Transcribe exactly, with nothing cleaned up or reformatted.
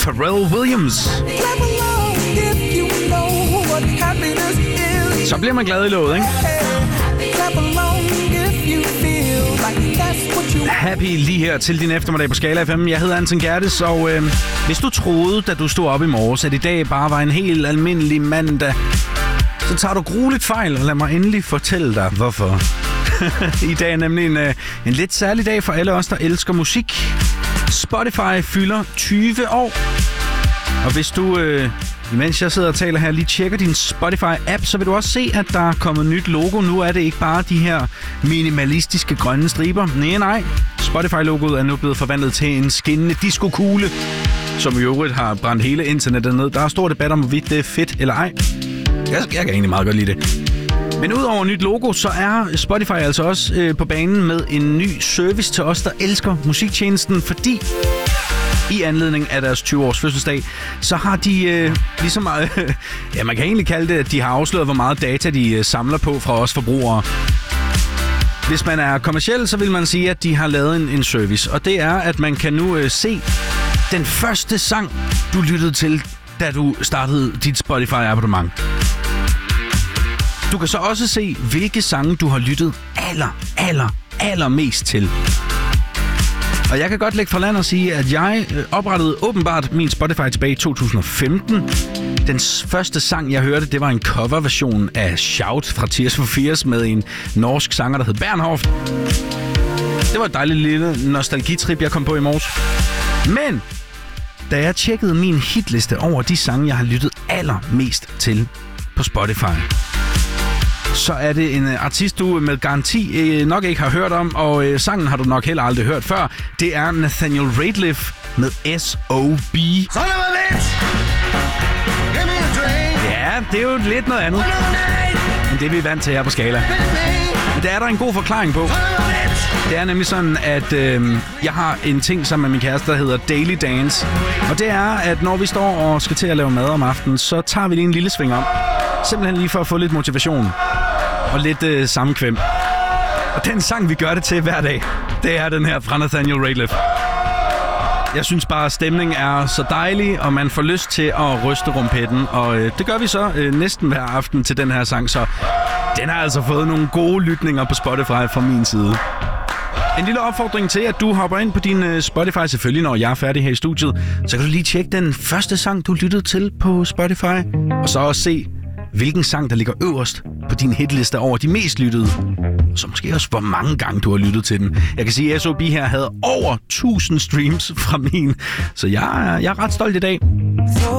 Pharrell Williams. Så bliver man glad i låget, ikke? Happy lige her til din eftermiddag på Skala F M. Jeg hedder Anton Gerdes, og øh, hvis du troede, da du stod op i morges, at i dag bare var en helt almindelig mandag, så tager du grueligt fejl, og lad mig endelig fortælle dig, hvorfor. I dag er nemlig en, en lidt særlig dag for alle os, der elsker musik. Spotify fylder tyve år. Og hvis du, øh, mens jeg sidder og taler her, lige tjekker din Spotify-app, så vil du også se, at der er kommet nyt logo. Nu er det ikke bare de her minimalistiske grønne striber. Nej, nej. Spotify-logoet er nu blevet forvandlet til en skinnende disco-kugle, som i øvrigt har brændt hele internettet ned. Der er stor debat om, hvorvidt det er fedt eller ej. Jeg, jeg kan egentlig meget godt lide det. Men udover nyt logo, så er Spotify altså også øh, på banen med en ny service til os, der elsker musiktjenesten, fordi i anledning af deres tyve års fødselsdag, så har de øh, ligesom, øh, ja, man kan egentlig kalde det, at de har afsløret, hvor meget data de øh, samler på fra os forbrugere. Hvis man er kommerciel, så vil man sige, at de har lavet en, en service, og det er, at man kan nu øh, se den første sang, du lyttede til, da du startede dit Spotify-abonnement. Du kan så også se, hvilke sange du har lyttet aller, aller, aller mest til. Og jeg kan godt lægge fra land og sige, at jeg oprettede åbenbart min Spotify tilbage i to tusind og femten. Den første sang, jeg hørte, det var en coverversion af Shout fra Tears for Fears med en norsk sanger, der hed Bernhoft. Det var et dejligt lille nostalgitrip, jeg kom på i morges. Men da jeg tjekkede min hitliste over de sange, jeg har lyttet allermest til på Spotify, så er det en artist, du med garanti øh, nok ikke har hørt om, og øh, sangen har du nok heller aldrig hørt før. Det er Nathaniel Rateliff med S O B. Ja, det er jo lidt noget andet end det, vi er vant til her på Skala. Men der er der en god forklaring på. Det er nemlig sådan, at øh, jeg har en ting sammen med min kæreste, der hedder Daily Dance. Og det er, at når vi står og skal til at lave mad om aftenen, så tager vi lige en lille sving om. Simpelthen lige for at få lidt motivation og lidt øh, sammenkvem. Og den sang, vi gør det til hver dag, det er den her fra Nathaniel Rateliff. Jeg synes bare, at stemningen er så dejlig, og man får lyst til at ryste rumpetten. Og øh, det gør vi så øh, næsten hver aften til den her sang, så den har altså fået nogle gode lytninger på Spotify fra min side. En lille opfordring til, at du hopper ind på din Spotify, selvfølgelig når jeg er færdig her i studiet. Så kan du lige tjekke den første sang, du lyttede til på Spotify. Og så også se, hvilken sang, der ligger øverst på din hitliste over de mest lyttede. Og så måske også, hvor mange gange du har lyttet til den. Jeg kan sige, at S O B her havde over tusind streams fra min. Så jeg er, jeg er ret stolt i dag.